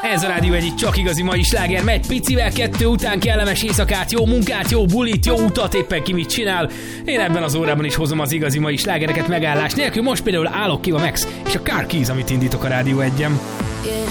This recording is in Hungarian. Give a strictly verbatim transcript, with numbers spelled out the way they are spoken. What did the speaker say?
Ez a Rádió egyik csak igazi mai sláger, megy picivel kettő után, kellemes éjszakát, jó munkát, jó bulit, jó utat, éppen ki mit csinál. Én ebben az órában is hozom az igazi mai slágereket megállás nélkül, most például állok ki a Max és a Car Keys, amit indítok a Rádió egyen.